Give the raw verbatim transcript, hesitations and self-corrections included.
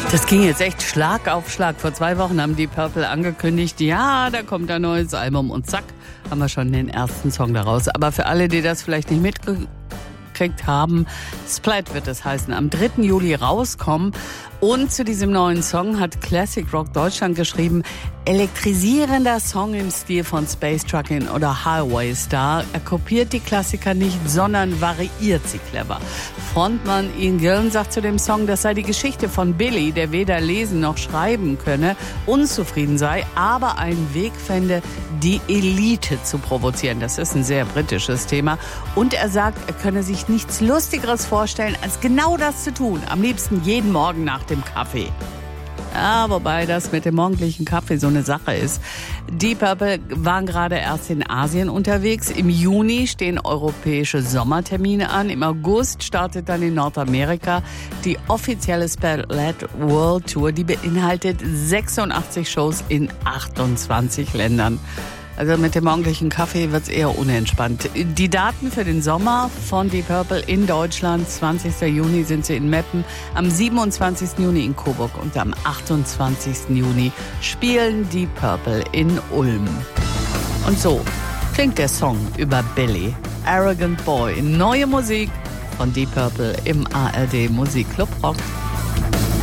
Das ging jetzt echt Schlag auf Schlag. Vor zwei Wochen haben Deep Purple angekündigt, ja, da kommt ein neues Album und zack, haben wir schon den ersten Song daraus. Aber für alle, die das vielleicht nicht mitgekriegt haben, Splat wird es heißen, am dritten Juli rauskommen. Und zu diesem neuen Song hat Classic Rock Deutschland geschrieben, elektrisierender Song im Stil von Space Truckin' oder Highway Star. Er kopiert die Klassiker nicht, sondern variiert sie clever. Frontmann Ian Gillan sagt zu dem Song, das sei die Geschichte von Billy, der weder lesen noch schreiben könne, unzufrieden sei, aber einen Weg fände, die Elite zu provozieren. Das ist ein sehr britisches Thema. Und er sagt, er könne sich nichts Lustigeres vorstellen, als genau das zu tun. Am liebsten jeden Morgen nach dem Kaffee. Ja, wobei das mit dem morgendlichen Kaffee so eine Sache ist. Deep Purple waren gerade erst in Asien unterwegs. Im Juni stehen europäische Sommertermine an. Im August startet dann in Nordamerika die offizielle Splat World Tour. Die beinhaltet sechsundachtzig Shows in achtundzwanzig Ländern. Also mit dem morgendlichen Kaffee wird's eher unentspannt. Die Daten für den Sommer von Deep Purple in Deutschland, zwanzigsten Juni sind sie in Meppen, am siebenundzwanzigsten Juni in Coburg und am achtundzwanzigsten Juni spielen Deep Purple in Ulm. Und so klingt der Song über Billy, Arrogant Boy. Neue Musik von Deep Purple im A R D Musikclub Rock.